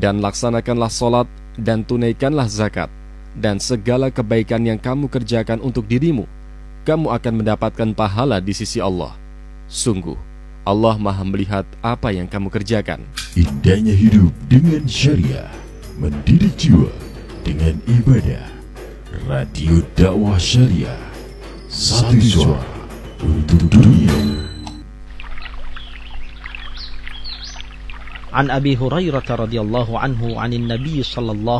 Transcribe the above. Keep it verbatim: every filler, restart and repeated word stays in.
Dan laksanakanlah solat dan tunaikanlah zakat, dan segala kebaikan yang kamu kerjakan untuk dirimu, kamu akan mendapatkan pahala di sisi Allah. Sungguh, Allah Maha melihat apa yang kamu kerjakan. Indahnya hidup dengan syariah, mendidik jiwa dengan ibadah. Radio Dakwah Syariah, satu suara untuk dunia. An Abi Hurairah radhiyallahu anhu 'anil Nabi sallallahu